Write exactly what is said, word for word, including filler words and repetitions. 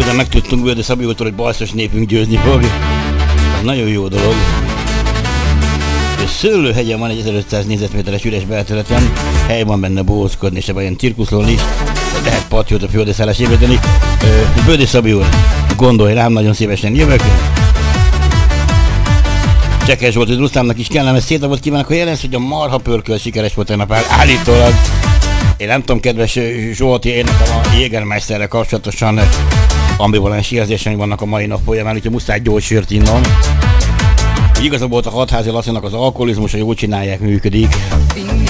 Közben megtudtunk Böldi Szabiótól, hogy bajszos népünk győzni fog. Ez nagyon jó dolog. Szőlőhegyen van egy ezerötszáz négyzetméteres üres belterületen, hely van benne bózkodni, és ebben ilyen cirkuszolni is, lehet patjót a földeszállás építeni. Böldi Szabi úr, gondolj rám, nagyon szívesen jövök. Csekes volt, hogy Rusztámnak is kellemes szétnapot kívánok, hogy jelensz, hogy a marha pörköl sikeres volt tegnap áll, állítólag. Én nem tudom, kedves Zsolti, én nekem a Jägermeisterrel kapcsolatosan ambivalens érzéseim vannak a mai nap folyamán, úgyhogy muszáj gyors sört innom. Igazából a hatházi Lacinak az alkoholizmus, hogy jól csinálják, működik.